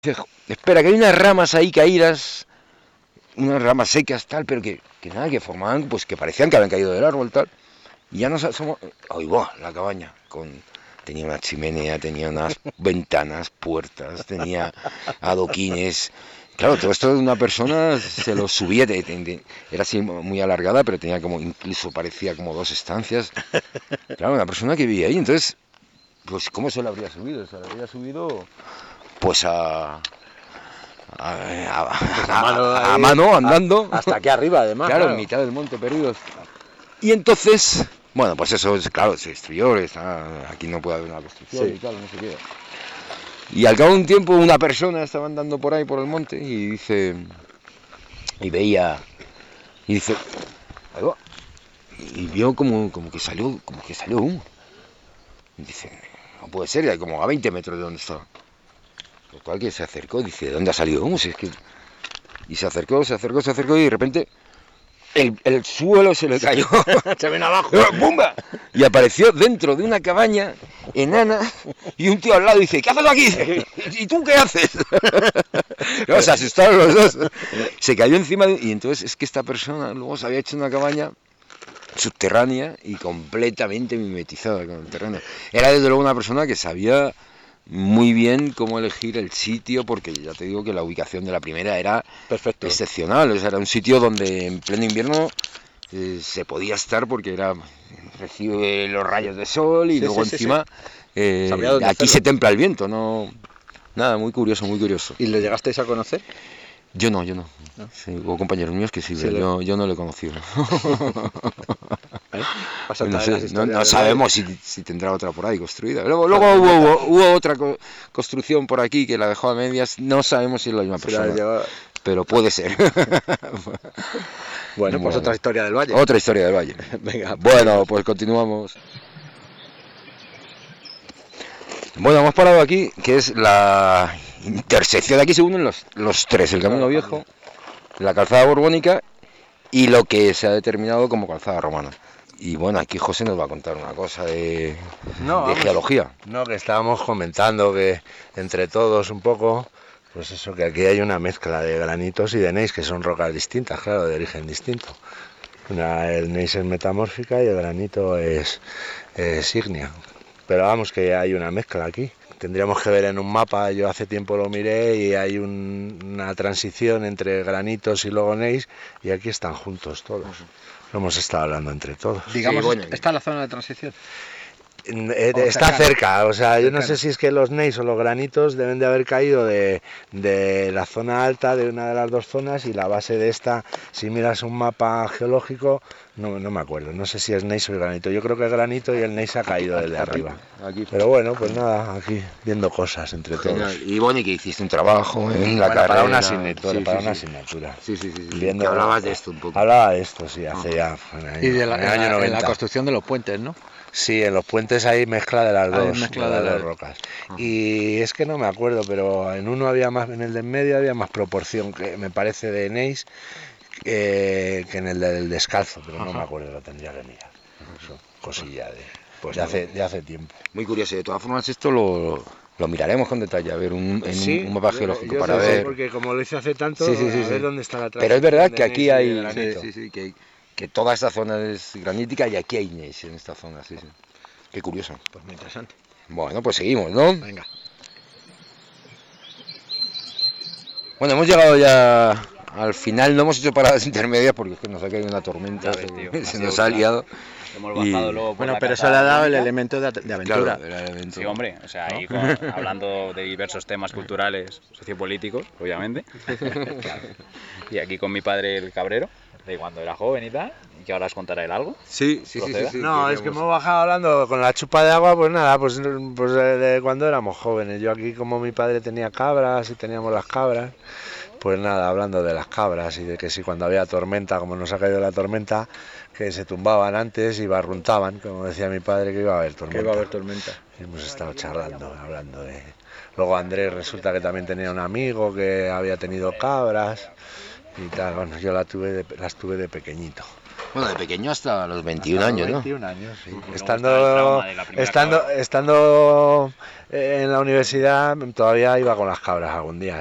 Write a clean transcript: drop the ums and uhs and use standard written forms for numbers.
Dice, espera, que hay unas ramas ahí caídas, unas ramas secas, tal, pero que nada, que formaban, pues que parecían que habían caído del árbol, tal. Y ya nos asomó, oigo, la cabaña, tenía una chimenea, tenía unas ventanas, puertas, tenía adoquines. Claro, todo esto de una persona se lo subía, era así muy alargada, pero tenía como, incluso parecía como dos estancias. Claro, una persona que vivía ahí, entonces, pues ¿cómo se lo habría subido? Se lo habría subido, pues a mano, andando. Hasta aquí arriba, además. Claro, en mitad del monte perdidos. Y entonces, bueno, pues eso, claro, se destruyó, aquí no puede haber una construcción y tal, no sé qué. Y al cabo de un tiempo una persona estaba andando por ahí, por el monte, y dice, y veía, y dice, ahí va, y vio como que salió humo. Y dice, no puede ser, ya como a 20 metros de donde estaba. Lo cual que se acercó, dice, ¿de dónde ha salido humo? Si es que... Y se acercó y de repente el suelo se le cayó. Se ven abajo. ¡Bumba! Y apareció dentro de una cabaña enana y un tío al lado dice, ¿qué haces aquí? ¿Y tú qué haces? No, se asustaron los dos. Se cayó encima y entonces es que esta persona luego se había hecho una cabaña subterránea y completamente mimetizada con el terreno. Era desde luego una persona que sabía muy bien cómo elegir el sitio, porque ya te digo que la ubicación de la primera era perfecto, excepcional. O sea, era un sitio donde en pleno invierno se podía estar porque recibe los rayos de sol y luego encima aquí se templa el viento. Nada, muy curioso, muy curioso. ¿Y le llegasteis a conocer? Yo no. Sí, hubo compañeros míos que sí, pero yo no lo he conocido. No sabemos si tendrá otra por ahí construida. Luego hubo otra construcción por aquí que la dejó a medias. No sabemos si es la misma persona, pero puede ser. Bueno, pues otra historia del valle. Otra historia del valle. Venga, bueno, pues continuamos. Bueno, hemos parado aquí, que es la intersección. Aquí se unen los tres, el Camino Viejo, la calzada borbónica y lo que se ha determinado como calzada romana. Y bueno, aquí José nos va a contar una cosa de geología. No, que estábamos comentando que entre todos un poco, pues eso, que aquí hay una mezcla de granitos y de gneiss, que son rocas distintas, claro, de origen distinto. El gneiss es metamórfica y el granito es ígnea. Pero vamos, que hay una mezcla aquí. Tendríamos que ver en un mapa, yo hace tiempo lo miré y hay una transición entre granitos y luego gneiss y aquí están juntos todos. Lo hemos estado hablando entre todos. Digamos, ¿está en la zona de transición? Está cerca, o sea, yo no sé si es que los gneiss o los granitos deben de haber caído de la zona alta de una de las dos zonas y la base de esta, si miras un mapa geológico, no me acuerdo, no sé si es gneiss o granito, yo creo que es granito y el gneiss ha caído desde arriba. Pero bueno, pues nada, aquí viendo cosas entre todos. Y bueno, y que hiciste un trabajo en la carrera. Para una asignatura. Sí. Viendo, que hablabas de esto un poco. Hablaba de esto, sí, hace ya y de en la construcción de los puentes, ¿no? Sí, en los puentes hay mezcla de las dos rocas. Y es que no me acuerdo, pero en uno había más, en el de en medio había más proporción, que me parece, de gneiss que en el del descalzo, pero no me acuerdo, lo tendría que mirar. Eso, cosilla de hace tiempo. Muy curioso, de todas formas esto lo miraremos con detalle, a ver un mapa geológico para ver. Porque como lo hice hace tanto, a ver dónde está la transición. Pero es verdad que aquí hay que toda esta zona es granítica y aquí hay gneiss en esta zona, sí. Qué curioso. Pues muy interesante. Bueno, pues seguimos, ¿no? Venga. Bueno, hemos llegado ya al final, no hemos hecho paradas intermedias porque es que nos ha caído una tormenta, se nos ha liado. Hemos bajado luego por bueno, la pero eso le ha dado el elemento de aventura. Claro, sí, hombre, o sea, ahí hablando de diversos temas culturales, sociopolíticos, obviamente. Y aquí con mi padre el cabrero, de cuando era joven y tal, y que ahora os contará él algo. Sí. No, es que hemos bajado hablando con la chupa de agua, pues nada, pues de cuando éramos jóvenes. Yo aquí, como mi padre tenía cabras y teníamos las cabras, pues nada, hablando de las cabras y de que si cuando había tormenta, como nos ha caído la tormenta, que se tumbaban antes y barruntaban, como decía mi padre, que iba a haber tormenta. Y hemos estado charlando, hablando de... Luego Andrés resulta que también tenía un amigo que había tenido cabras y tal. Bueno, yo las tuve de pequeñito. Bueno, de pequeño hasta los 21 años, ¿no? 21 años, sí. Luego está el trauma de la primera cabra. Estando en la universidad todavía iba con las cabras algún día.